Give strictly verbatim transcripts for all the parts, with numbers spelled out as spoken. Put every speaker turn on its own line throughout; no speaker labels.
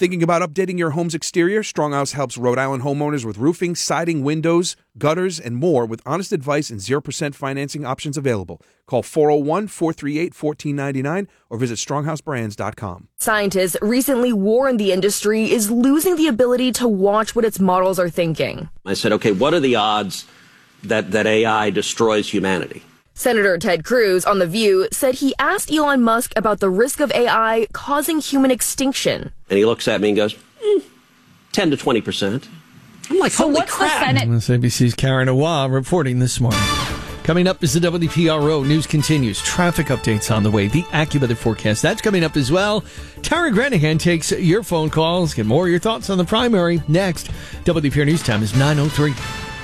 Thinking about updating your home's exterior? Stronghouse helps Rhode Island homeowners with roofing, siding, windows, gutters, and more with honest advice and zero percent financing options available. Call four oh one, four three eight, one four nine nine or visit stronghouse brands dot com.
Scientists recently warned the industry is losing the ability to watch what its models are thinking.
I said, okay, what are the odds that, that A I destroys humanity?
Senator Ted Cruz on The View said he asked Elon Musk about the risk of A I causing human extinction.
And he looks at me and goes, mm, ten to twenty percent. I'm like,
so
holy
what's
crap.
The Senate?
That's A B C's Karen Awa reporting this morning. Coming up is the W P R O. News continues. Traffic updates on the way. The AccuWeather forecast. That's coming up as well. Tara Granahan takes your phone calls. Get more of your thoughts on the primary next. W P R News time is nine oh three.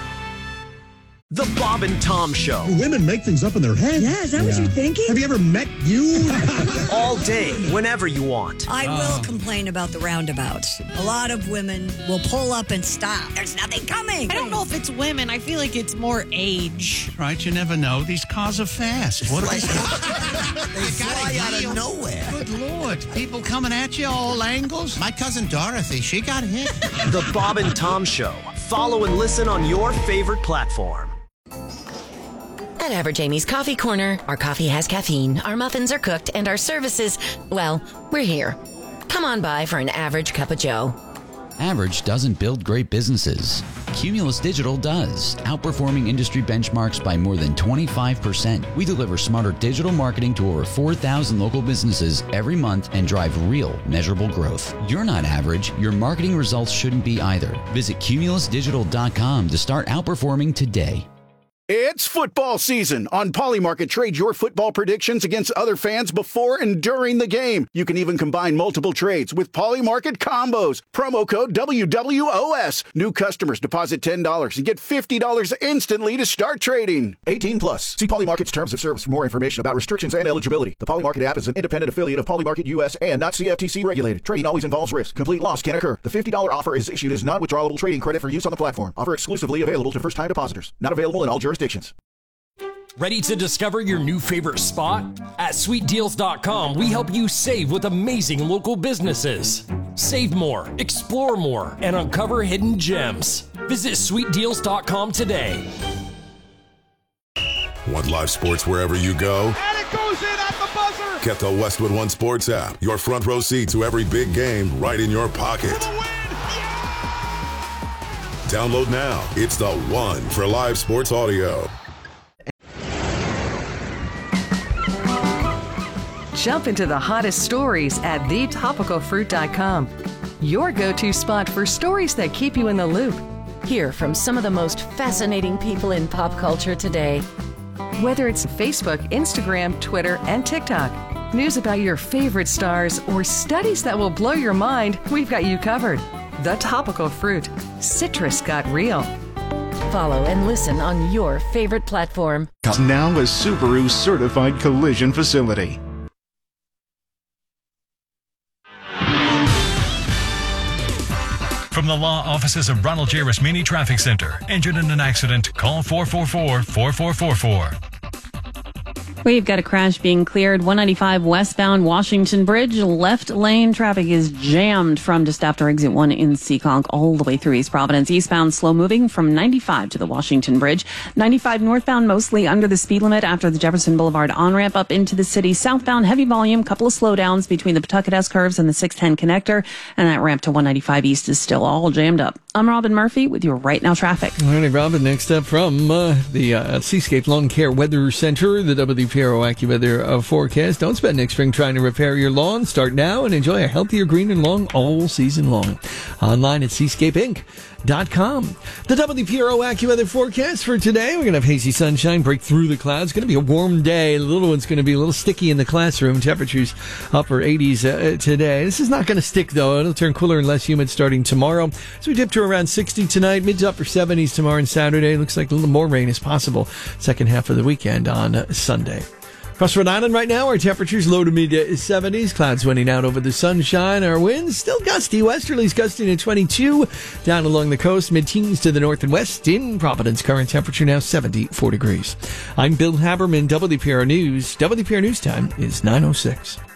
The Bob and Tom Show.
Women make things up in their head.
Yeah, is that yeah. what you're thinking?
Have you ever met you?
All day, whenever you want.
I oh. will complain about the roundabouts. A lot of women will pull up and stop. There's nothing coming.
I don't know if it's women. I feel like it's more age.
Right, you never know. These cars are fast. What
like, they fly out of nowhere.
Good Lord. People coming at you all angles. My cousin Dorothy, she got hit.
The Bob and Tom Show. Follow and listen on your favorite platform.
At Average Amy's Coffee Corner, our coffee has caffeine, our muffins are cooked, and our services, well, we're here. Come on by for an average cup of joe.
Average doesn't build great businesses. Cumulus Digital does, outperforming industry benchmarks by more than twenty-five percent. We deliver smarter digital marketing to over four thousand local businesses every month and drive real, measurable growth. You're not average. Your marketing results shouldn't be either. Visit cumulus digital dot com to start outperforming today.
It's football season. On Polymarket, trade your football predictions against other fans before and during the game. You can even combine multiple trades with Polymarket combos. Promo code W W O S. New customers deposit ten dollars and get fifty dollars instantly to start trading. eighteen plus. See Polymarket's terms of service for more information about restrictions and eligibility. The Polymarket app is an independent affiliate of Polymarket U S and not C F T C regulated. Trading always involves risk. Complete loss can occur. The fifty dollars offer is issued as non-withdrawable trading credit for use on the platform. Offer exclusively available to first-time depositors. Not available in all jurisdictions.
Ready to discover your new favorite spot? At sweet deals dot com, we help you save with amazing local businesses. Save more, explore more, and uncover hidden gems. Visit sweet deals dot com today.
Want live sports wherever you go?
And it goes in at the buzzer!
Get the Westwood One Sports app. Your front row seat to every big game right in your pocket. Download now. It's the one for live sports audio.
Jump into the hottest stories at the topical fruit dot com. Your go-to spot for stories that keep you in the loop.
Hear from some of the most fascinating people in pop culture today.
Whether it's Facebook, Instagram, Twitter, and TikTok, news about your favorite stars, or studies that will blow your mind, we've got you covered. The Topical Fruit. Citrus got real.
Follow and listen on your favorite platform.
Now a Subaru certified collision facility.
From the law offices of Ronald J. Rasmini Traffic Center. Injured in an accident? Call four four four, four four four four.
We've got a crash being cleared. one ninety-five westbound Washington Bridge. Left lane traffic is jammed from just after exit one in Seekonk all the way through East Providence. Eastbound slow moving from ninety-five to the Washington Bridge. ninety-five northbound mostly under the speed limit after the Jefferson Boulevard on-ramp up into the city. Southbound heavy volume, couple of slowdowns between the Pawtucket S curves and the six ten connector. And that ramp to one ninety-five east is still all jammed up. I'm Robin Murphy with your Right Now traffic.
All right, Robin, next up from uh, the uh, Seascape Lawn Care Weather Center, the W P R O AccuWeather uh, forecast. Don't spend next spring trying to repair your lawn. Start now and enjoy a healthier green and long all season long. Online at seascape inc dot com. The W P R O AccuWeather forecast for today. We're going to have hazy sunshine break through the clouds. It's going to be a warm day. The little one's going to be a little sticky in the classroom. Temperatures upper eighties uh, today. This is not going to stick, though. It'll turn cooler and less humid starting tomorrow. So we dip to around sixty tonight, mid to upper seventies tomorrow and Saturday. Looks like a little more rain is possible second half of the weekend on uh, Sunday. Across Rhode Island right now, our temperatures low to mid seventies. Clouds winning out over the sunshine. Our winds still gusty. Westerlies gusting at twenty-two. Down along the coast, mid-teens to the north and west. In Providence, current temperature now seventy-four degrees. I'm Bill Haberman, W P R News. W P R News time is nine oh six.